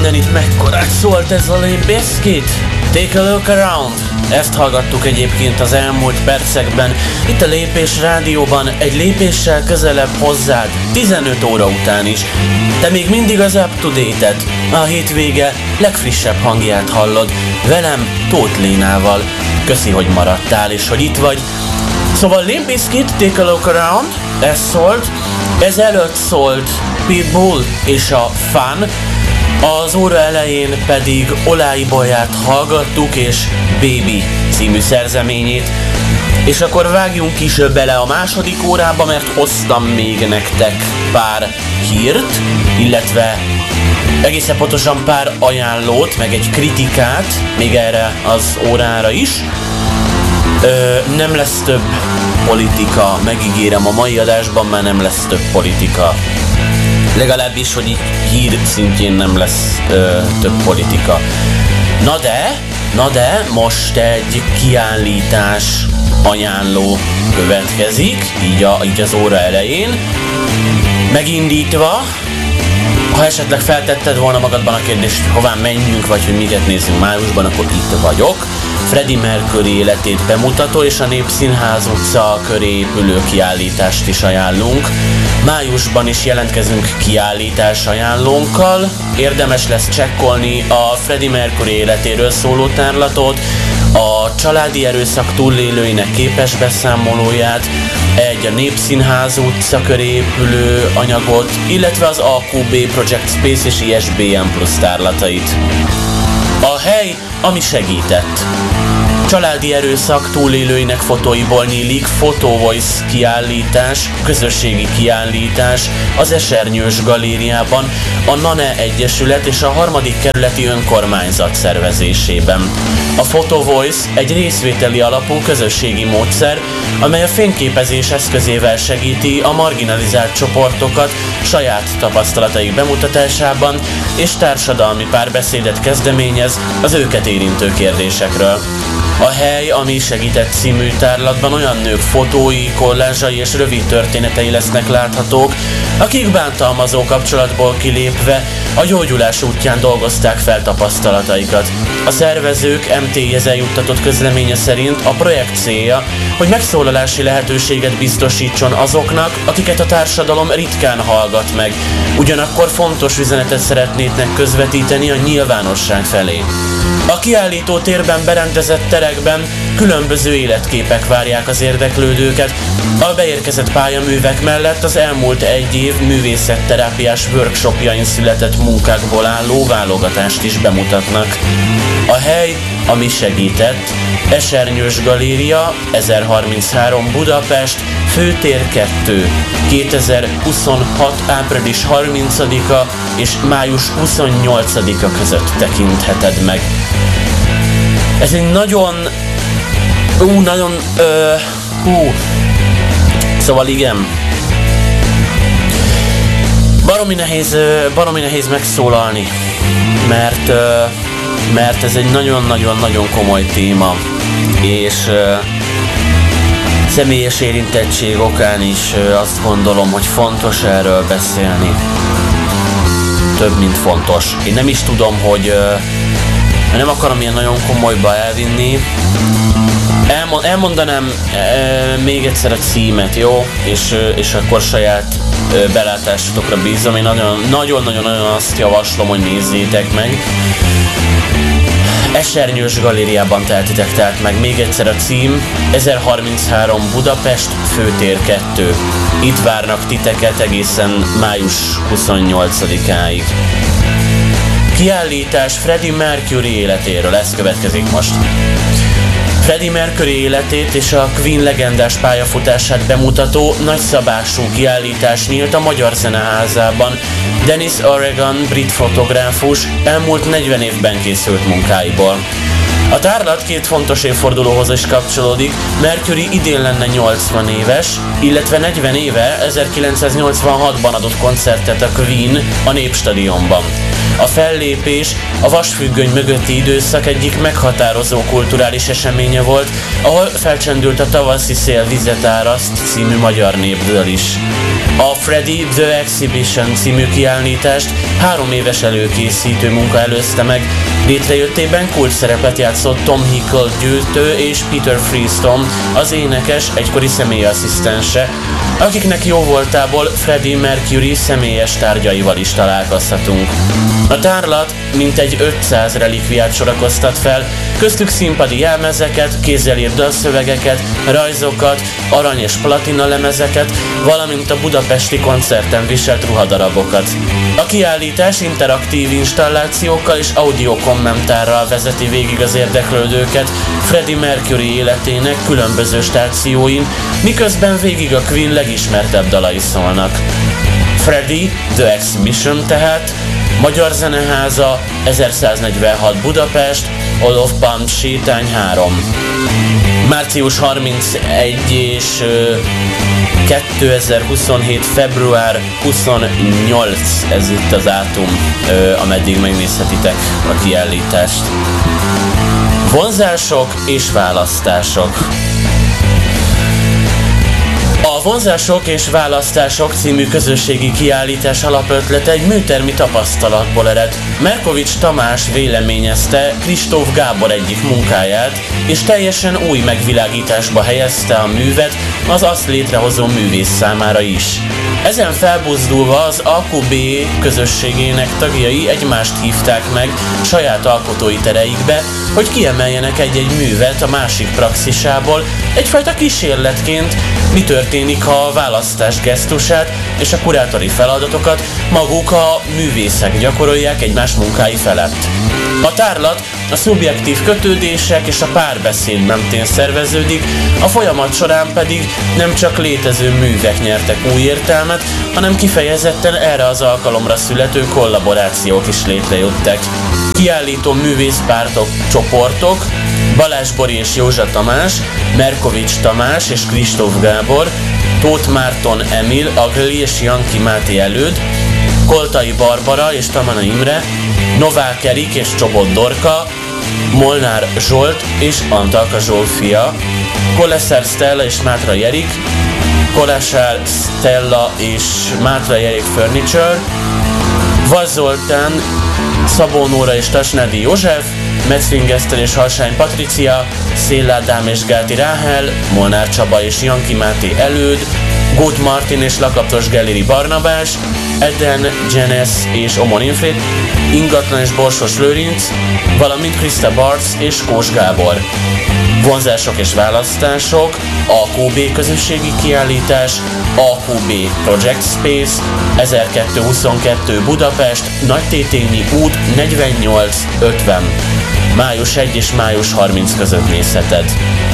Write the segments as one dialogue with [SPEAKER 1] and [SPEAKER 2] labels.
[SPEAKER 1] Úristen, itt mekkorát szólt ez a Limp Bizkit? Take a look around. Ezt hallgattuk egyébként az elmúlt percekben. Itt a Lépés Rádióban, egy lépéssel közelebb hozzád, 15 óra után is. Te még mindig az up-to-date-et, a hétvége legfrissebb hangját hallod. Velem, Tóth Lénával. Köszi, hogy maradtál és hogy itt vagy. Szóval Limp Bizkit, Take a look around, ez szólt. Ezelőtt szólt Pitbull és a Fun. Az óra elején pedig Olái Bolyát hallgattuk és Baby című szerzeményét. És akkor vágjunk is bele a második órába, mert hoztam még nektek pár hírt, illetve egészen pontosan pár ajánlót, meg egy kritikát, még erre az órára is. Nem lesz több politika, megígérem, a mai adásban már nem lesz több politika. Legalábbis, hogy így hír szintjén nem lesz több politika. Na de, most egy kiállítás ajánló következik, így az óra elején. Megindítva, ha esetleg feltetted volna magadban a kérdést, hová menjünk, vagy hogy miket nézzünk májusban, akkor itt vagyok. Freddie Mercury életét bemutató és a Népszínház utca köré épülő kiállítást is ajánlunk. Májusban is jelentkezünk kiállítás ajánlónkkal. Érdemes lesz csekkolni a Freddie Mercury életéről szóló tárlatot, a családi erőszak túlélőinek képes beszámolóját, a Népszínház utca köré épülő anyagot, illetve az AQB Project Space és ISBN Plus tárlatait. A hely, ami segített. Családi erőszak túlélőinek fotóiból nyílik Photo Voice kiállítás, közösségi kiállítás az Esernyős Galériában, a NANE Egyesület és a 3. kerületi önkormányzat szervezésében. A Photo Voice egy részvételi alapú közösségi módszer, amely a fényképezés eszközével segíti a marginalizált csoportokat saját tapasztalataik bemutatásában, és társadalmi párbeszédet kezdeményez az őket érintő kérdésekről. A hely, ami segített című tárlatban olyan nők fotói, kollázsai és rövid történetei lesznek láthatók, akik bántalmazó kapcsolatból kilépve a gyógyulás útján dolgozták fel tapasztalataikat. A szervezők MT-jezel juttatott közleménye szerint a projekt célja, hogy megszólalási lehetőséget biztosítson azoknak, akiket a társadalom ritkán hallgat meg, ugyanakkor fontos üzenetet szeretnének közvetíteni a nyilvánosság felé. A kiállító térben berendezett terekben különböző életképek várják az érdeklődőket. A beérkezett pályaművek mellett az elmúlt egy év művészetterápiás workshopjain született munkákból álló válogatást is bemutatnak. A hely, ami segített, Esernyős Galéria, 1033 Budapest, Főtér 2, 2026. április 30-a és május 28-a között tekintheted meg. Ez egy szóval igen. Baromi nehéz megszólalni, mert ez egy nagyon-nagyon-nagyon komoly téma, és személyes érintettség okán is azt gondolom, hogy fontos erről beszélni. Több, mint fontos. Én nem is tudom, hogy nem akarom ilyen nagyon komolyba elvinni. Elmondanám még egyszer a címet, jó? És akkor saját belátásotokra bízom. Én nagyon-nagyon azt javaslom, hogy nézzétek meg. Esernyős Galériában tehetitek tehát meg. Még egyszer a cím, 1033 Budapest, Főtér 2. Itt várnak titeket egészen május 28-áig. Kiállítás Freddie Mercury életéről, ez következik most. Freddie Mercury életét és a Queen legendás pályafutását bemutató nagyszabású kiállítás nyílt a Magyar Zeneházában. Dennis Oregon, brit fotográfus elmúlt 40 évben készült munkáiból. A tárlat két fontos évfordulóhoz is kapcsolódik. Mercury idén lenne 80 éves, illetve 40 éve 1986-ban adott koncertet a Queen a Népstadionban. A fellépés a vasfüggöny mögötti időszak egyik meghatározó kulturális eseménye volt, ahol felcsendült a Tavaszi szél vizet áraszt című magyar népdal is. A Freddy The Exhibition című kiállítást 3 éves előkészítő munka előzte meg. Létrejöttében kulcs szerepet játszott Tom Hickle gyűjtő és Peter Freestone, az énekes egykori személyasszisztense, akiknek jó voltából Freddie Mercury személyes tárgyaival is találkozhatunk. A tárlat mintegy 500 relikviát sorakoztat fel, köztük színpadi jelmezeket, kézzel írt dalszövegeket, rajzokat, arany és platina lemezeket, valamint a budapesti koncerten viselt ruhadarabokat. A kiállítás interaktív installációkkal és audiokommentárral vezeti végig az érdeklődőket Freddie Mercury életének különböző stációin, miközben végig a Queen legismertebb dalai szólnak. Freddy The Exhibition tehát, Magyar Zeneháza, 1146 Budapest, Olof Palm sétány 3. Március 31 és 2027. február 28, ez itt az dátum, ameddig megnézhetitek a kiállítást. Vonzások és választások. A Vonzások és Választások című közösségi kiállítás alapötlete egy műtermi tapasztalatból ered. Merkovics Tamás véleményezte Kristóf Gábor egyik munkáját, és teljesen új megvilágításba helyezte a művet az azt létrehozó művész számára is. Ezen felbuzdulva az AQB közösségének tagjai egymást hívták meg saját alkotói tereikbe, hogy kiemeljenek egy-egy művet a másik praxisából, egyfajta kísérletként, mi történik, ha a választás gesztusát és a kurátori feladatokat maguk a művészek gyakorolják egymás munkái felett. A tárlat a szubjektív kötődések és a párbeszéd mentén szerveződik, a folyamat során pedig nem csak létező művek nyertek új értelmet, hanem kifejezetten erre az alkalomra születő kollaborációk is létrejöttek. Kiállító művészpártok, csoportok, Balázs Bori és Józsa Tamás, Merkovics Tamás és Kristóf Gábor, Tóth Márton Emil, Agli és Janki Máté Előd, Koltai Barbara és Tamana Imre, Novák Erik és Csobot Dorka, Molnár Zsolt és Antalka Zsófia, Koleszer Stella és Mátra Jerik, Kolesár Stella és Mátra Jerik Furniture, Vaz Zoltán, Szabó Nóra és Tasnádi József, Metzling Eszter és Halsány Patricia, Széll Ádám és Gáti Ráhel, Molnár Csaba és Janki Máté Előd, Góth Martin és Lakaptos Gelléri Barnabás, Eden Jenes és Omon Infrid, Ingatlan és Borsos Lőrinc, valamint Krista Bartz és Kós Gábor. Vonzások és választások, AQB közösségi kiállítás, AQB Project Space, 1222 Budapest, Nagytétényi út 48-50. Május 1 és május 30 között nézheted.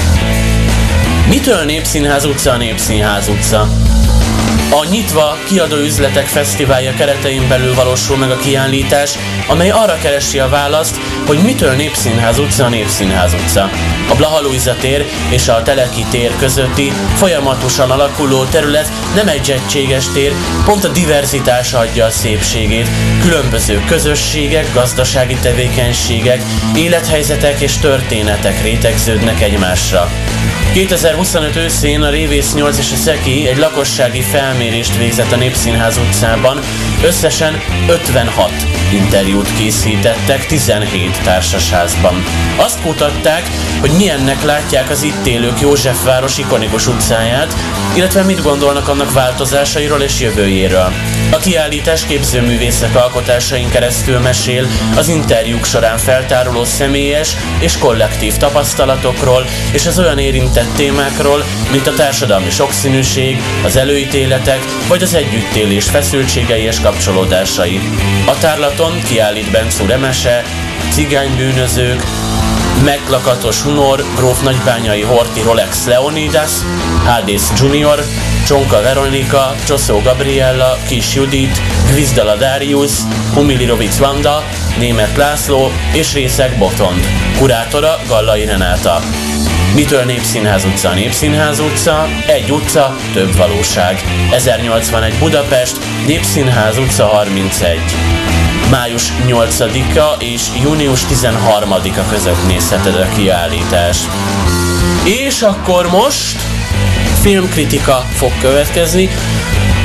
[SPEAKER 1] Mitől Népszínház utca a Népszínház utca? A Nyitva Kiadó Üzletek Fesztiválja keretein belül valósul meg a kiállítás, amely arra keresi a választ, hogy mitől Népszínház utca a Népszínház utca. A Blaha Lujza tér és a Teleki tér közötti folyamatosan alakuló terület nem egy egységes tér, pont a diverzitása adja a szépségét. Különböző közösségek, gazdasági tevékenységek, élethelyzetek és történetek rétegződnek egymásra. 2025 őszén a Révész 8 és a Szeki egy lakossági felmérést végzett a Népszínház utcában, összesen 56 interjút készítettek 17 társasházban. Azt kutatták, hogy milyennek látják az itt élők Józsefváros ikonikus utcáját, illetve mit gondolnak annak változásairól és jövőjéről. A kiállítás képzőművészek alkotásain keresztül mesél az interjúk során feltáruló személyes és kollektív tapasztalatokról és az olyan érintett témákról, mint a társadalmi sokszínűség, az előítéletek vagy az együttélés feszültségei és kapcsolódásai. A tárlaton kiállít Bencú Remese, Cigánybűnözők, Meglakatos Hunor, Gróf Nagybányai Horthy Rolex Leonidas, Hádész Junior, Csonka Veronika, Csoszó Gabriella, Kis Judit, Gvizdala Darius, Humilirovic Vanda, Németh László és Részeg Botond. Kurátora Gallai Renáta. Mitől Népszínház utca a Népszínház utca? Egy utca, több valóság. 1081 Budapest, Népszínház utca 31. Május 8-a és június 13-a között nézheted a kiállítást. És akkor most filmkritika fog következni.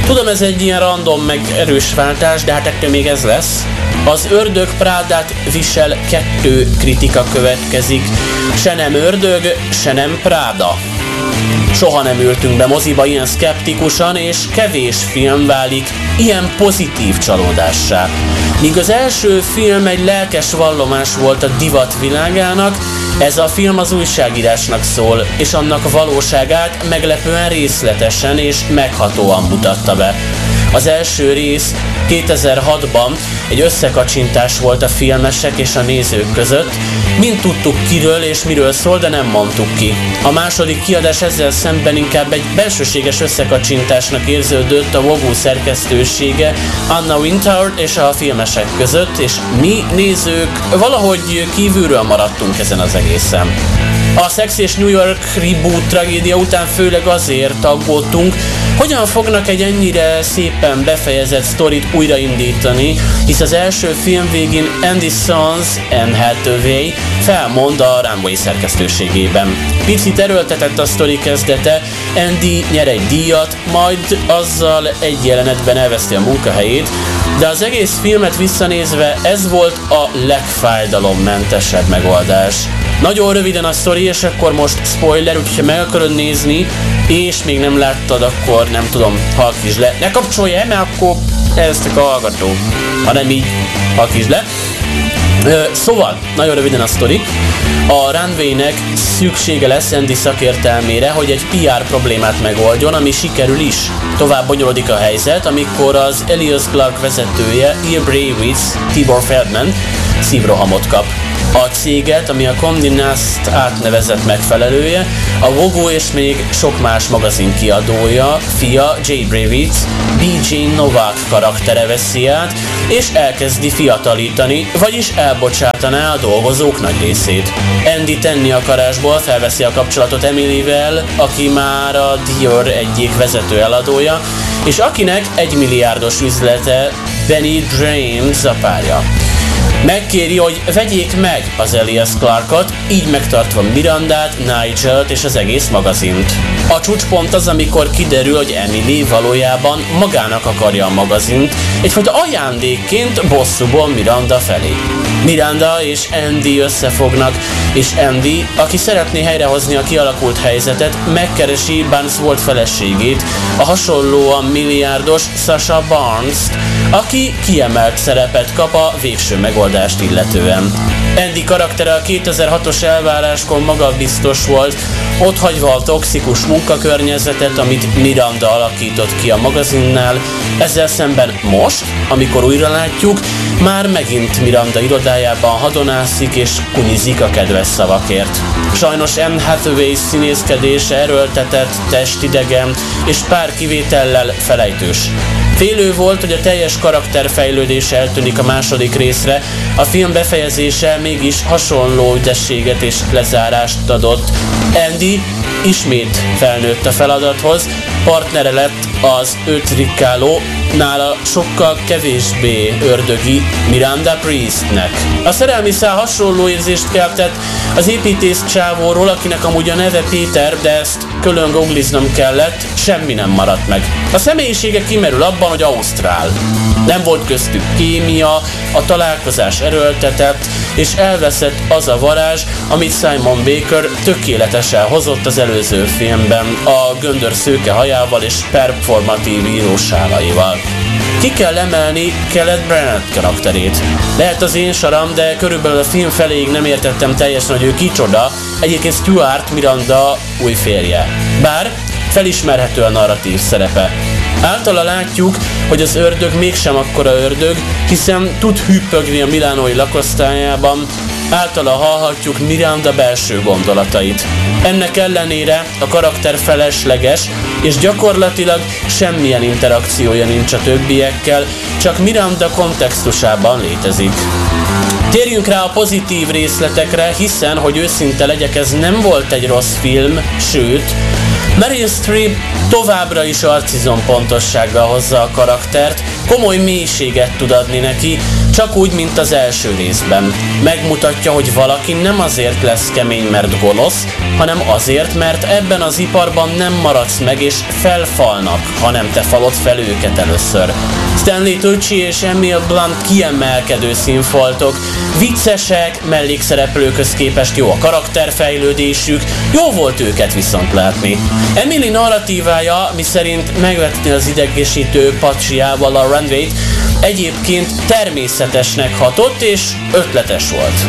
[SPEAKER 1] Tudom, ez egy ilyen random meg erős váltás, de hát ettől még ez lesz. Az Ördög Prádát visel 2 kritika következik. Se nem ördög, se nem Práda. Soha nem ültünk be moziba ilyen szkeptikusan, és kevés film válik ilyen pozitív csalódássá. Míg az első film egy lelkes vallomás volt a divat világának, ez a film az újságírásnak szól, és annak valóságát meglepően részletesen és meghatóan mutatta be. Az első rész 2006-ban egy összekacsintás volt a filmesek és a nézők között. Mind tudtuk kiről és miről szól, de nem mondtuk ki. A második kiadás ezzel szemben inkább egy belsőséges összekacsintásnak érződött a Vogue szerkesztősége, Anna Wintour és a filmesek között, és mi nézők valahogy kívülről maradtunk ezen az egészen. A Sex és New York reboot tragédia után főleg azért aggódtunk, hogyan fognak egy ennyire szépen befejezett sztorit újraindítani, hisz az első film végén Andy Serkis, Anne Hathaway felmond a Runway szerkesztőségében. Picit erőltetett a sztori kezdete, Andy nyer egy díjat, majd azzal egy jelenetben elveszti a munkahelyét, de az egész filmet visszanézve ez volt a legfájdalommentesebb megoldás. Nagyon röviden a sztori, és akkor most spoiler, úgyhogy ha meg akarod nézni, és még nem láttad, akkor nem tudom, hallgass le. Ne kapcsolj el, mert akkor elvesztek a hallgató. Ha nem így, hallgass le. Szóval, nagyon röviden a sztori. A Runway-nek szüksége lesz Andy szakértelmére, hogy egy PR problémát megoldjon, ami sikerül is. Tovább bonyolodik a helyzet, amikor az Elias Clark vezetője, Ian Bravitz, Tibor Feldman szívrohamot kap. A céget, ami a Condé Nast átnevezett megfelelője, a Vogue és még sok más magazin kiadója, fia Jay Bravitz, BJ Novak karaktere veszi át, és elkezdi fiatalítani, vagyis elbocsátaná a dolgozók nagy részét. Andy tenni akarásból felveszi a kapcsolatot Emilyvel, aki már a Dior egyik vezető eladója, és akinek 1 milliárdos üzlete Benny James a párja. Megkéri, hogy vegyék meg az Elias Clarkot, így megtartva Mirandát, Nigelt és az egész magazint. A csúcspont az, amikor kiderül, hogy Emily valójában magának akarja a magazint, egyfajta ajándékként bosszúból Miranda felé. Miranda és Andy összefognak, és Andy, aki szeretné helyrehozni a kialakult helyzetet, megkeresi Barnes volt feleségét, a hasonlóan milliárdos Sasha Barnes-t, aki kiemelt szerepet kap a végső megoldást illetően. Andy karaktere a 2006-os elváráskor magabiztos volt, otthagyva a toxikus munkakörnyezetet, amit Miranda alakított ki a magazinnál, ezzel szemben most, amikor újra látjuk, már megint Miranda irodájában hadonászik és kunyizik a kedves szavakért. Sajnos Anne Hathaway színészkedése erőltetett, testidegen és pár kivétellel felejtős. Félő volt, hogy a teljes karakterfejlődés eltűnik a második részre, a film befejezése mégis hasonló ügyességet és lezárást adott. Andy ismét felnőtt a feladathoz, partnere lett az őt rikkáló, nála sokkal kevésbé ördögi Miranda Priestnek. A szerelmi szál hasonló érzést keltett az építész csávóról, akinek amúgy a neve Péter, de ezt külön googliznom kellett, semmi nem maradt meg. A személyisége kimerül abban, hogy ausztrál. Nem volt köztük kémia, a találkozás erőltetett, és elveszett az a varázs, amit Simon Baker tökéletesen hozott az előző filmben, a göndör szőke hajával és performatív írósálaival. Ki kell emelni Kenneth Branagh karakterét. Lehet az én saram, de körülbelül a film feléig nem értettem teljesen, hogy ő kicsoda, egyébként Stuart Miranda új férje. Bár felismerhető a narratív szerepe. Általa látjuk, hogy az ördög mégsem akkora ördög, hiszen tud hüppögni a milánói lakosztályában, általa hallhatjuk Miranda belső gondolatait. Ennek ellenére a karakter felesleges, és gyakorlatilag semmilyen interakciója nincs a többiekkel, csak Miranda kontextusában létezik. Térjünk rá a pozitív részletekre, hiszen, hogy őszinte legyek, ez nem volt egy rossz film, sőt, Meryl Streep továbbra is arcizom pontossággal hozza a karaktert, Komoly mélységet tud adni neki, csak úgy, mint az első részben. Megmutatja, hogy valaki nem azért lesz kemény, mert gonosz, hanem azért, mert ebben az iparban nem maradsz meg és felfalnak, hanem te falod fel őket először. Stanley Tucci és Emil Blunt kiemelkedő színfoltok, viccesek, mellékszereplőkhöz képest jó a karakterfejlődésük, jó volt őket viszont látni. Emily narratívája, miszerint megvetni az idegesítő patriával a runwayt, egyébként természetesnek hatott és ötletes volt.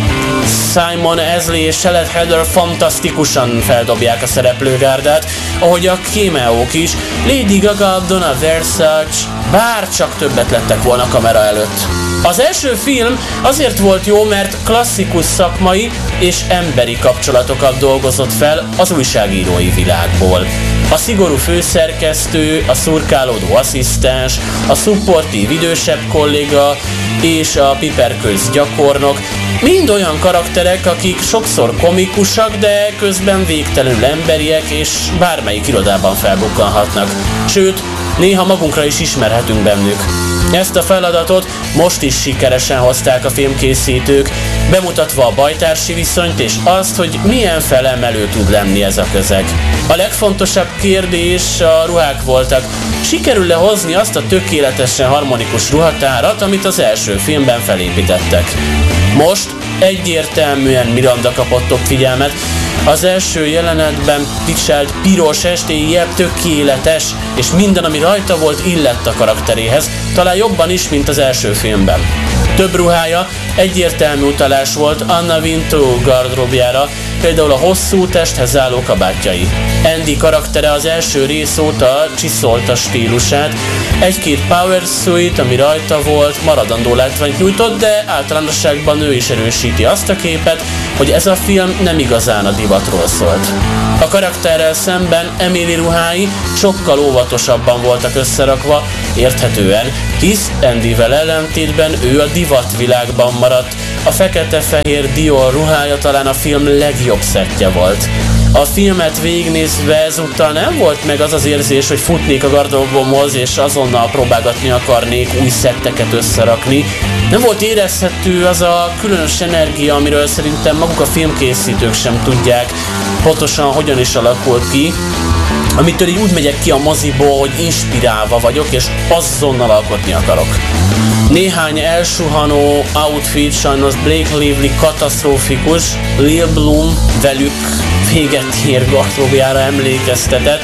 [SPEAKER 1] Simon Ashley és Charlotte Heather fantasztikusan feldobják a szereplőgárdát, ahogy a cameók is, Lady Gaga, Donna Versace, bár csak többet lettek volna kamera előtt. Az első film azért volt jó, mert klasszikus szakmai és emberi kapcsolatokat dolgozott fel az újságírói világból. A szigorú főszerkesztő, a szurkálódó asszisztens, a szupportív idősebb kolléga és a piperköz gyakornok mind olyan karakterek, akik sokszor komikusak, de közben végtelenül emberiek és bármelyik irodában felbukkanhatnak. Sőt, néha magunkra is ismerhetünk bennük. Ezt a feladatot most is sikeresen hozták a filmkészítők, bemutatva a bajtársi viszonyt és azt, hogy milyen felemelő tud lenni ez a közeg. A legfontosabb kérdés a ruhák voltak. Sikerül-e hozni azt a tökéletesen harmonikus ruhatárat, amit az első filmben felépítettek? Most egyértelműen Miranda kapott több figyelmet. Az első jelenetben viselt piros estélyjel tökéletes, és minden, ami rajta volt, illett a karakteréhez, talán jobban is, mint az első filmben. Több ruhája egyértelmű utalás volt Anna Wintour gardróbjára, például a hosszú testhez álló kabátjai. Andy karaktere az első rész óta csiszolta stílusát, egy-két power suit, ami rajta volt, maradandó látványt nyújtott, de általánosságban ő is erősíti azt a képet, hogy ez a film nem igazán a divatról szólt. A karakterrel szemben Emily ruhái sokkal óvatosabban voltak összerakva, érthetően, hisz Andyvel ellentétben ő a divatvilágban maradt. A fekete-fehér Dior ruhája talán a film legjobb szettje volt. A filmet végignézve ezúttal nem volt meg az az érzés, hogy futnék a gardróbomhoz és azonnal próbálgatni akarnék új szetteket összerakni. Nem volt érezhető az a különös energia, amiről szerintem maguk a filmkészítők sem tudják pontosan hogyan is alakult ki, amitől így úgy megyek ki a moziból, hogy inspirálva vagyok és azonnal alkotni akarok. Néhány elsuhanó outfit sajnos Blake Lively katasztrófikus, Lil Bloom velük véget ér gardróbjára emlékeztetett,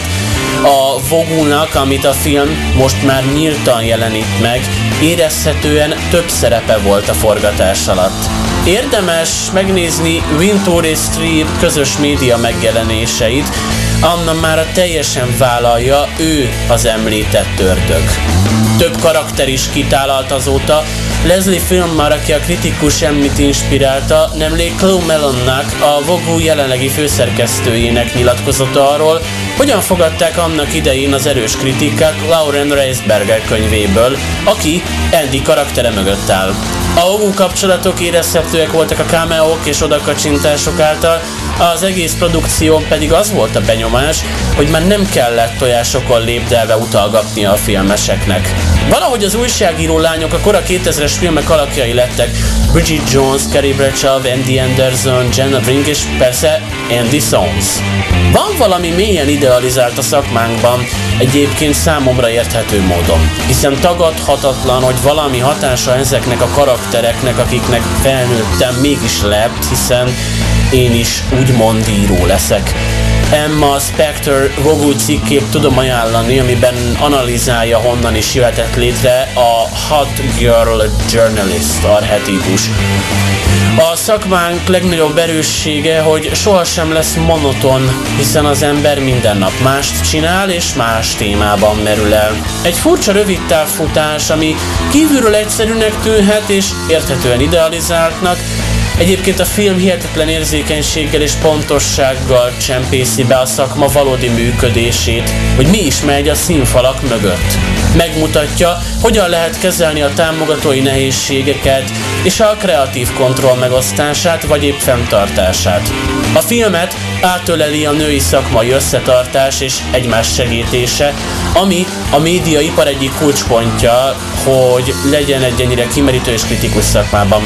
[SPEAKER 1] a Vogue-nak, amit a film most már nyíltan jelenít meg, érezhetően több szerepe volt a forgatás alatt. Érdemes megnézni Wintour és Streep közös média megjelenéseit, Anna már teljesen vállalja, ő az említett ördög. Több karakter is kitálalt azóta. Leslie Filmar, aki a kritikus Emmyt inspirálta, nemrég Chloe Melonnak, a Vogue jelenlegi főszerkesztőjének nyilatkozata arról, hogyan fogadták annak idején az erős kritikát Lauren Reisberger könyvéből, aki Andy karaktere mögött áll. A Vogue kapcsolatok érezhetőek voltak a cameók és odakacsintások által, az egész produkción pedig az volt a benyomás, hogy már nem kellett tojásokon lépdelve utalgatni a filmeseknek. Valahogy az újságíró lányok a kora 2000-es filmek alakjai lettek, Bridget Jones, Carrie Bradshaw, Andy Anderson, Jenna Brink és persze Andy Serkis. Van valami mélyen idealizált a szakmánkban, egyébként számomra érthető módon, hiszen tagadhatatlan, hogy valami hatása ezeknek a karaktereknek, akiknek felnőttem, mégis lett, hiszen én is úgymond író leszek. Emma Spector Vogue cikkét tudom ajánlani, amiben analizálja, honnan is jöhetett létre a Hot Girl Journalist archetípus. A szakmánk legnagyobb erőssége, hogy sohasem lesz monoton, hiszen az ember minden nap mást csinál és más témában merül el. Egy furcsa rövid távfutás, ami kívülről egyszerűnek tűnhet és érthetően idealizáltnak, Egyébként a film hihetetlen érzékenységgel és pontossággal csempészi be a szakma valódi működését, hogy mi is megy a színfalak mögött. Megmutatja, hogyan lehet kezelni a támogatói nehézségeket és a kreatív kontroll megosztását vagy épp fenntartását. A filmet átöleli a női szakmai összetartás és egymás segítése, ami a médiaipar egyik kulcspontja, hogy legyen egy ennyire kimerítő és kritikus szakmában.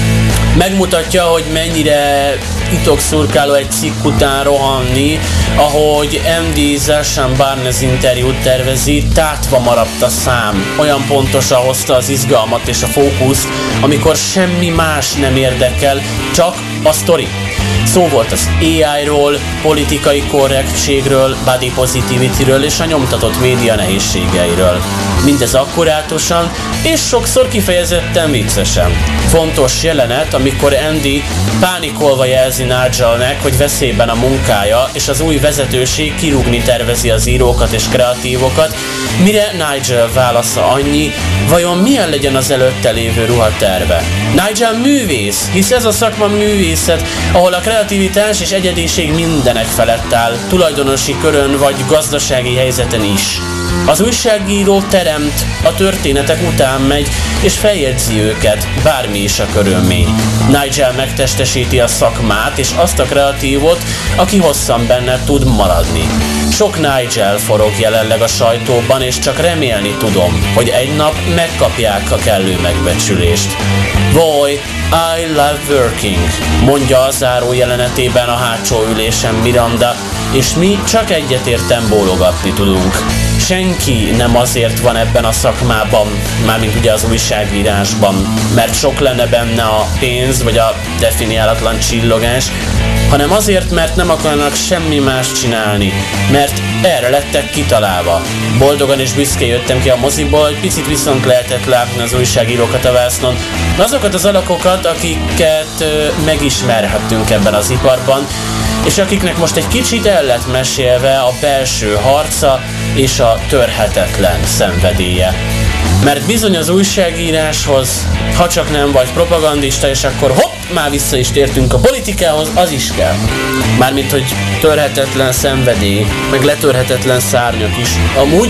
[SPEAKER 1] Megmutatja, hogy mennyire titkosszurkáló egy cikk után rohanni, ahogy MD Zarshan Barnes interjút tervezi, tátva maradt a szám. Olyan pontosan hozta az izgalmat és a fókuszt, amikor semmi más nem érdekel, csak a sztori. Szó volt az AI-ról, politikai korrektségről, body positivity-ről és a nyomtatott média nehézségeiről. Mindez akkurátusan és sokszor kifejezetten viccesen. Fontos jelenet, amikor Andy pánikolva jelzi Nigelnek, hogy veszélyben a munkája, és az új vezetőség kirúgni tervezi az írókat és kreatívokat, mire Nigel válasza annyi, vajon milyen legyen az előtte lévő ruhaterve. Nigel művész, hisz ez a szakma művészet, ahol a kreativitás és egyediség mindenek felett áll, tulajdonosi körön vagy gazdasági helyzeten is. Az újságíró teremt, a történetek után megy, és feljegyzi őket, bármi is a körülmény. Nigel megtestesíti a szakmát, és azt a kreatívot, aki hosszan benne tud maradni. Sok Nigel forog jelenleg a sajtóban, és csak remélni tudom, hogy egy nap megkapják a kellő megbecsülést. Boy, I love working, mondja a záró jelenetében a hátsó ülésen Miranda, és mi csak egyetérten bólogatni tudunk. Senki nem azért van ebben a szakmában, mármint ugye az újságírásban, mert sok lenne benne a pénz, vagy a definiálatlan csillogás, hanem azért, mert nem akarnak semmi más csinálni, mert erre lettek kitalálva. Boldogan és büszkén jöttem ki a moziból, egy picit viszont lehetett látni az újságírókat a vásznon. Azokat az alakokat, akiket megismerhettünk ebben az iparban, és akiknek most egy kicsit el lett mesélve a belső harca és a törhetetlen szenvedélye. Mert bizony az újságíráshoz, ha csak nem vagy propagandista, és akkor hopp, már vissza is tértünk a politikához, az is kell. Mármint, hogy törhetetlen szenvedély, meg letörhetetlen szárnyak is. Amúgy,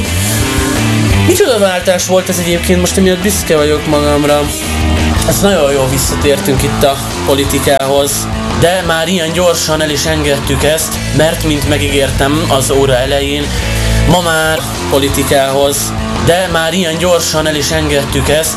[SPEAKER 1] micsoda váltás volt ez egyébként, most emiatt büszke vagyok magamra. Ez nagyon jól visszatértünk itt a politikához, de már ilyen gyorsan el is engedtük ezt, mert mint megígértem az óra elején, ma már politikához, de már ilyen gyorsan el is engedtük ezt,